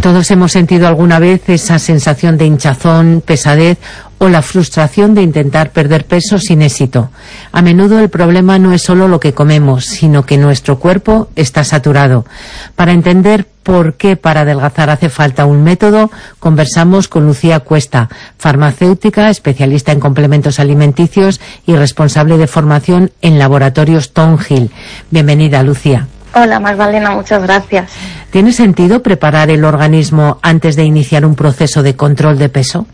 Todos hemos sentido alguna vez esa sensación de hinchazón, pesadez o la frustración de intentar perder peso sin éxito. A menudo el problema no es solo lo que comemos, sino que nuestro cuerpo está saturado. Para entender por qué para adelgazar hace falta un método, conversamos con Lucía Cuesta, farmacéutica, especialista en complementos alimenticios y responsable de formación en Laboratorios Thornhill. Bienvenida, Lucía. Hola, Magdalena, muchas gracias. ¿Tiene sentido preparar el organismo antes de iniciar un proceso de control de peso?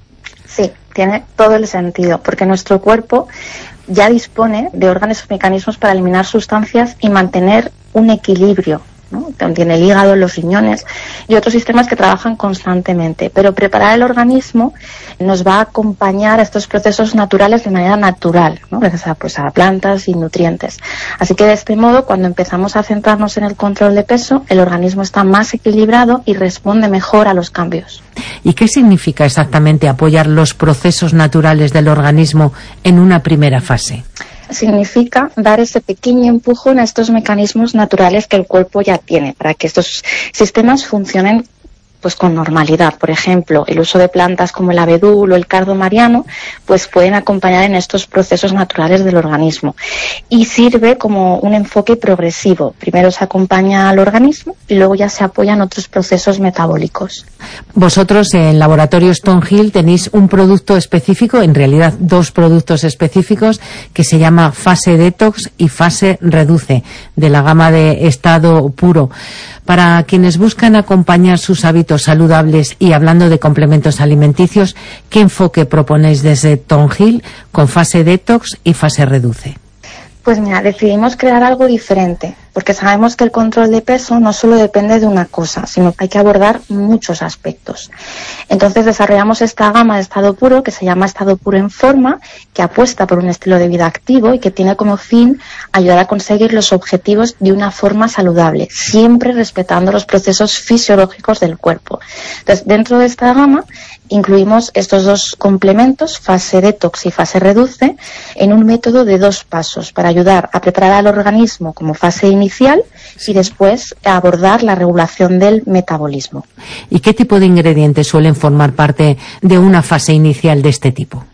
Sí, tiene todo el sentido, porque nuestro cuerpo ya dispone de órganos y mecanismos para eliminar sustancias y mantener un equilibrio, ¿no? Tiene el hígado, los riñones y otros sistemas que trabajan constantemente. Pero preparar el organismo nos va a acompañar a estos procesos naturales de manera natural, ¿no? Gracias a plantas y nutrientes. Así que de este modo, cuando empezamos a centrarnos en el control de peso, el organismo está más equilibrado y responde mejor a los cambios. ¿Y qué significa exactamente apoyar los procesos naturales del organismo en una primera fase? Significa dar ese pequeño empujón a estos mecanismos naturales que el cuerpo ya tiene, para que estos sistemas funcionen pues con normalidad. Por ejemplo, el uso de plantas como el abedul o el cardo mariano pues pueden acompañar en estos procesos naturales del organismo, y sirve como un enfoque progresivo. Primero se acompaña al organismo y luego ya se apoyan otros procesos metabólicos. Vosotros en Laboratorios Thornhill tenéis un producto específico, en realidad dos productos específicos, que se llama Fase Detox y Fase Reduce, de la gama de estado puro. Para quienes buscan acompañar sus hábitos saludables y hablando de complementos alimenticios, ¿qué enfoque proponéis desde Thornhill con Fase Detox y Fase Reduce? Pues mira, decidimos crear algo diferente, porque sabemos que el control de peso no solo depende de una cosa, sino que hay que abordar muchos aspectos. Entonces desarrollamos esta gama de estado puro, que se llama Estado Puro en Forma, que apuesta por un estilo de vida activo y que tiene como fin ayudar a conseguir los objetivos de una forma saludable, siempre respetando los procesos fisiológicos del cuerpo. Entonces, dentro de esta gama incluimos estos dos complementos, Fase Detox y Fase Reduce, en un método de 2 pasos para ayudar a preparar al organismo como fase inicial y después a abordar la regulación del metabolismo. ¿Y qué tipo de ingredientes suelen formar parte de una fase inicial de este tipo?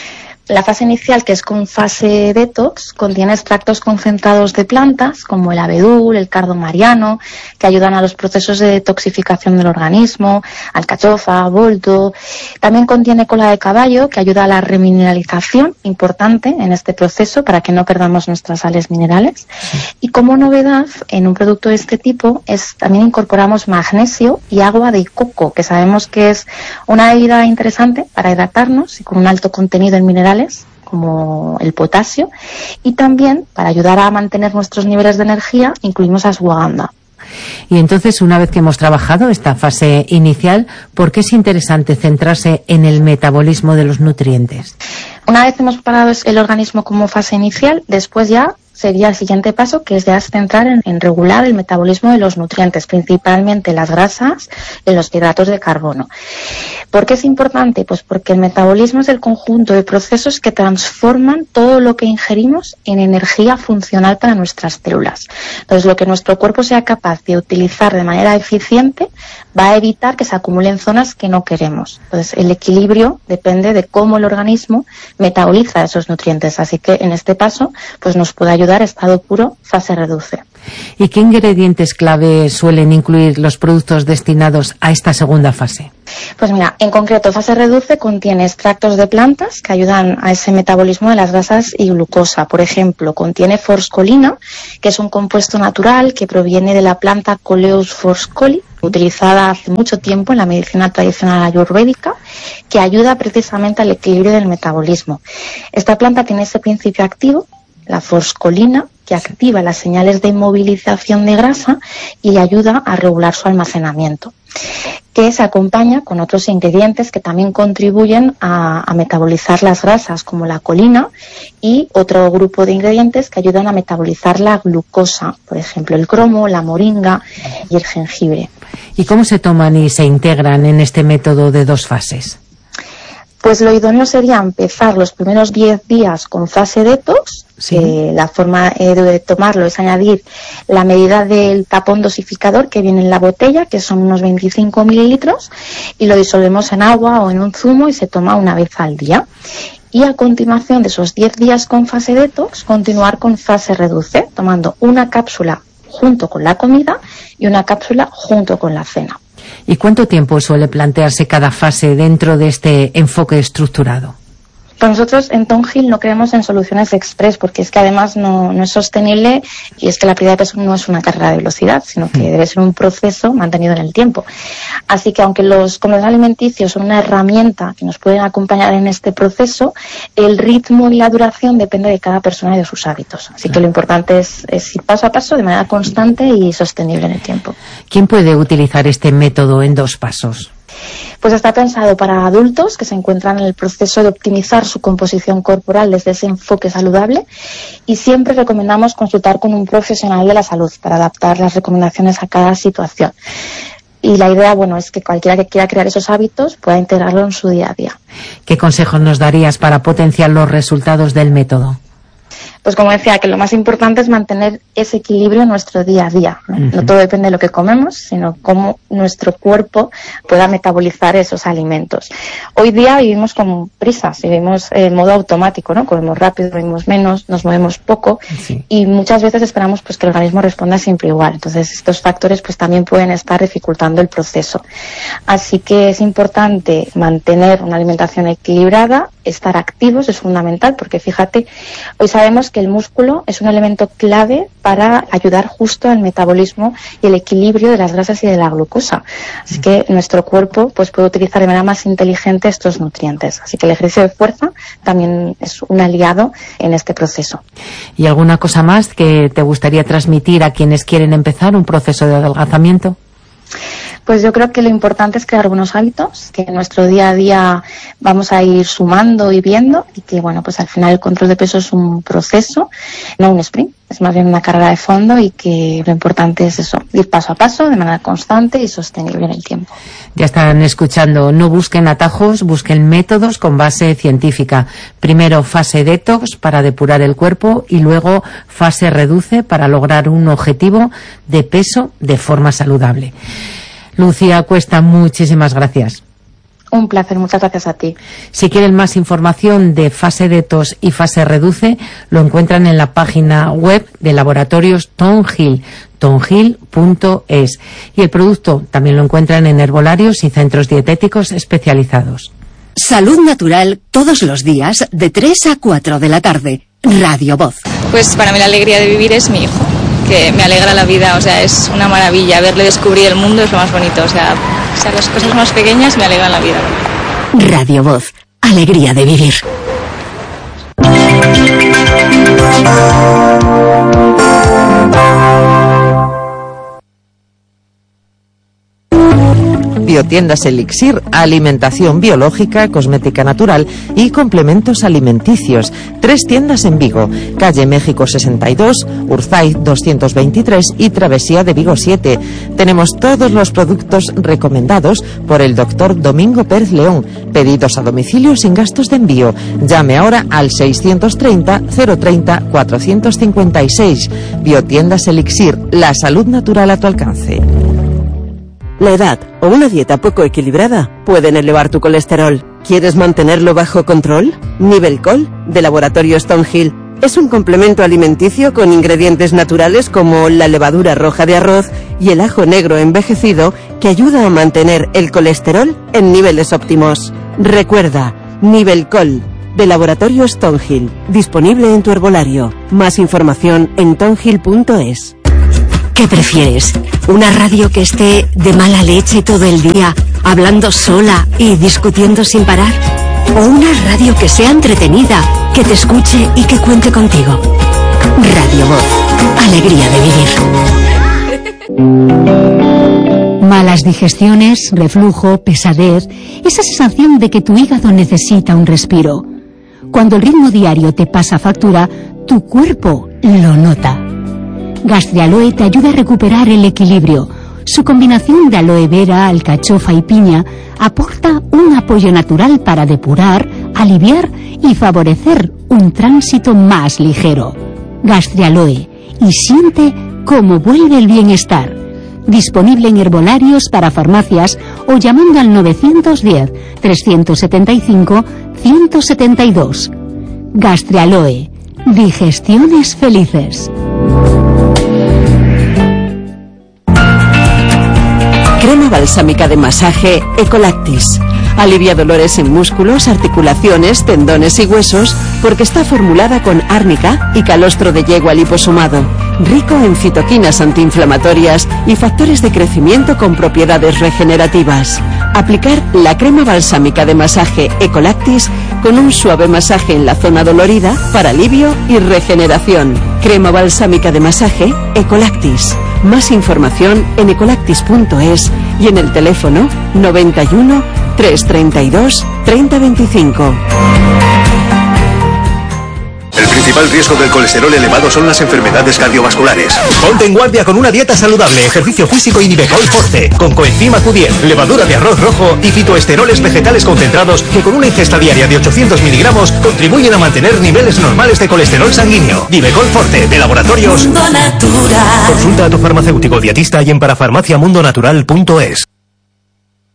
La fase inicial, que es con Fase Detox, contiene extractos concentrados de plantas como el abedul, el cardo mariano, que ayudan a los procesos de detoxificación del organismo, alcachofa, boldo. También contiene cola de caballo, que ayuda a la remineralización, importante en este proceso para que no perdamos nuestras sales minerales. Y como novedad, en un producto de este tipo, también incorporamos magnesio y agua de coco, que sabemos que es una bebida interesante para hidratarnos y con un alto contenido en minerales, como el potasio, y también para ayudar a mantener nuestros niveles de energía incluimos ashwagandha. Y entonces, una vez que hemos trabajado esta fase inicial, ¿por qué es interesante centrarse en el metabolismo de los nutrientes? Una vez hemos preparado el organismo como fase inicial, después ya sería el siguiente paso, que es ya centrar en regular el metabolismo de los nutrientes, principalmente las grasas y los hidratos de carbono. ¿Por qué es importante? Pues porque el metabolismo es el conjunto de procesos que transforman todo lo que ingerimos en energía funcional para nuestras células. Entonces, lo que nuestro cuerpo sea capaz de utilizar de manera eficiente va a evitar que se acumulen zonas que no queremos. Entonces, el equilibrio depende de cómo el organismo metaboliza esos nutrientes. Así que en este paso, pues nos puede ayudar estado puro, Fase Reduce. ¿Y qué ingredientes clave suelen incluir los productos destinados a esta segunda fase? Pues mira, en concreto, Fase Reduce contiene extractos de plantas que ayudan a ese metabolismo de las grasas y glucosa. Por ejemplo, contiene forscolina, que es un compuesto natural que proviene de la planta Coleus forscoli, utilizada hace mucho tiempo en la medicina tradicional ayurvédica, que ayuda precisamente al equilibrio del metabolismo. Esta planta tiene ese principio activo, la forscolina, que activa las señales de inmovilización de grasa y ayuda a regular su almacenamiento, que se acompaña con otros ingredientes que también contribuyen a metabolizar las grasas, como la colina, y otro grupo de ingredientes que ayudan a metabolizar la glucosa, por ejemplo el cromo, la moringa y el jengibre. ¿Y cómo se toman y se integran en este método de 2 fases? Pues lo idóneo sería empezar los primeros 10 días con Fase Detox Sí. La forma de tomarlo es añadir la medida del tapón dosificador que viene en la botella, que son unos 25 mililitros, y lo disolvemos en agua o en un zumo y se toma una vez al día. Y a continuación de esos 10 días con fase detox, continuar con fase reduce, tomando una cápsula junto con la comida y una cápsula junto con la cena. ¿Y cuánto tiempo suele plantearse cada fase dentro de este enfoque estructurado? Pues nosotros en Tonghil no creemos en soluciones express, porque es que además no es sostenible, y es que la pérdida de peso no es una carrera de velocidad, sino que debe ser un proceso mantenido en el tiempo. Así que aunque los comedores alimenticios son una herramienta que nos pueden acompañar en este proceso, el ritmo y la duración depende de cada persona y de sus hábitos. Así que lo importante es ir paso a paso, de manera constante y sostenible en el tiempo. ¿Quién puede utilizar este método en 2 pasos? Pues está pensado para adultos que se encuentran en el proceso de optimizar su composición corporal desde ese enfoque saludable, y siempre recomendamos consultar con un profesional de la salud para adaptar las recomendaciones a cada situación. Y la idea, es que cualquiera que quiera crear esos hábitos pueda integrarlo en su día a día. ¿Qué consejos nos darías para potenciar los resultados del método? Pues como decía, que lo más importante es mantener ese equilibrio en nuestro día a día, ¿no? No todo depende de lo que comemos, sino cómo nuestro cuerpo pueda metabolizar esos alimentos. Hoy día vivimos con prisas, vivimos en modo automático, ¿no? Comemos rápido, comemos menos, nos movemos poco, sí. Y muchas veces esperamos pues que el organismo responda siempre igual. Entonces estos factores pues también pueden estar dificultando el proceso. Así que es importante mantener una alimentación equilibrada, estar activos es fundamental, porque fíjate, hoy sabemos que el músculo es un elemento clave para ayudar justo al metabolismo y el equilibrio de las grasas y de la glucosa. Así que nuestro cuerpo pues puede utilizar de manera más inteligente estos nutrientes. Así que el ejercicio de fuerza también es un aliado en este proceso. ¿Y alguna cosa más que te gustaría transmitir a quienes quieren empezar un proceso de adelgazamiento? Pues yo creo que lo importante es crear buenos hábitos, que en nuestro día a día vamos a ir sumando y viendo, y que pues al final el control de peso es un proceso, no un sprint, es más bien una carrera de fondo, y que lo importante es eso, ir paso a paso, de manera constante y sostenible en el tiempo. Ya están escuchando, no busquen atajos, busquen métodos con base científica. Primero fase detox para depurar el cuerpo y luego fase reduce para lograr un objetivo de peso de forma saludable. Lucía Cuesta, muchísimas gracias. Un placer, muchas gracias a ti. Si quieren más información de fase detox y fase reduce, lo encuentran en la página web de Laboratorios Tonghil, tonghil.es. Y el producto también lo encuentran en herbolarios y centros dietéticos especializados. Salud Natural todos los días de 3 a 4 de la tarde. Radio Voz. Pues para mí la alegría de vivir es mi hijo, que me alegra la vida, es una maravilla. Verle descubrir el mundo es lo más bonito, las cosas más pequeñas me alegran la vida. Radio Voz, alegría de vivir. Biotiendas Elixir, alimentación biológica, cosmética natural y complementos alimenticios. 3 tiendas en Vigo, calle México 62, Urzay 223 y Travesía de Vigo 7. Tenemos todos los productos recomendados por el doctor Domingo Pérez León. Pedidos a domicilio sin gastos de envío. Llame ahora al 630 030 456. Biotiendas Elixir, la salud natural a tu alcance. La edad o una dieta poco equilibrada pueden elevar tu colesterol. ¿Quieres mantenerlo bajo control? Nivelcol, de Laboratorios Tonghil, es un complemento alimenticio con ingredientes naturales como la levadura roja de arroz y el ajo negro envejecido, que ayuda a mantener el colesterol en niveles óptimos. Recuerda, Nivelcol, de Laboratorios Tonghil, disponible en tu herbolario. Más información en tonghil.es. ¿Qué prefieres? ¿Una radio que esté de mala leche todo el día, hablando sola y discutiendo sin parar? ¿O una radio que sea entretenida, que te escuche y que cuente contigo? Radio Voz, alegría de vivir. Malas digestiones, reflujo, pesadez, esa sensación de que tu hígado necesita un respiro. Cuando el ritmo diario te pasa factura, tu cuerpo lo nota. Gastrialoe te ayuda a recuperar el equilibrio. Su combinación de aloe vera, alcachofa y piña aporta un apoyo natural para depurar, aliviar y favorecer un tránsito más ligero. Gastrialoe, y siente cómo vuelve el bienestar. Disponible en herbolarios para farmacias o llamando al 910-375-172. Gastrialoe, digestiones felices. Crema balsámica de masaje Ecolactis. Alivia dolores en músculos, articulaciones, tendones y huesos porque está formulada con árnica y calostro de yegua liposomado. Rico en citoquinas antiinflamatorias y factores de crecimiento con propiedades regenerativas. Aplicar la crema balsámica de masaje Ecolactis con un suave masaje en la zona dolorida para alivio y regeneración. Crema balsámica de masaje Ecolactis. Más información en ecolactis.es y en el teléfono 91 332 3025. El principal riesgo del colesterol elevado son las enfermedades cardiovasculares. Ponte en guardia con una dieta saludable, ejercicio físico y Nivecol Forte, con coenzima Q10, levadura de arroz rojo y fitoesteroles vegetales concentrados que con una ingesta diaria de 800 miligramos contribuyen a mantener niveles normales de colesterol sanguíneo. Nivecol Forte, de Laboratorios Mundo Natural. Consulta a tu farmacéutico dietista y en parafarmaciamundonatural.es.